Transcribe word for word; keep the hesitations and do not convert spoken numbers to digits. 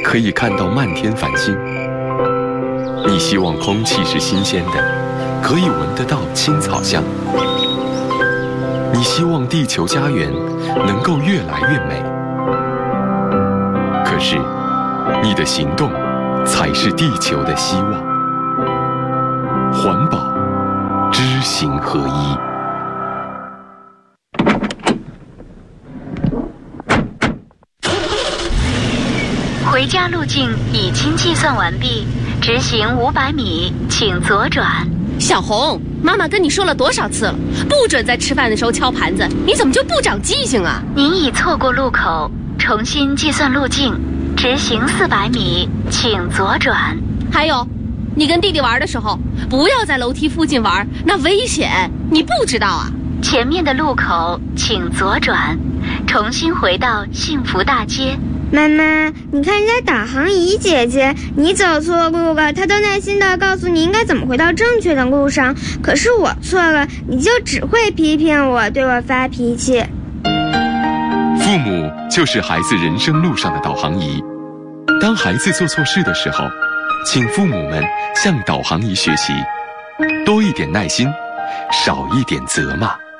可以看到漫天繁星。你希望空气是新鲜的，可以闻得到青草香。你希望地球家园能够越来越美。可是，你的行动才是地球的希望。环保，知行合一。 回家路径已经计算完毕，直行五百米，请左转。 小红，妈妈跟你说了多少次了，不准在吃饭的时候敲盘子，你怎么就不长记性啊？ 您已错过路口，重新计算路径，直行四百米，请左转。 还有，你跟弟弟玩的时候，不要在楼梯附近玩，那危险，你不知道啊？ 前面的路口请左转，重新回到幸福大街。 妈妈，你看人家导航仪姐姐，你走错路了，她都耐心地告诉你应该怎么回到正确的路上。可是我错了，你就只会批评我，对我发脾气。 父母就是孩子人生路上的导航仪。当孩子做错事的时候，请父母们向导航仪学习，多一点耐心，少一点责骂。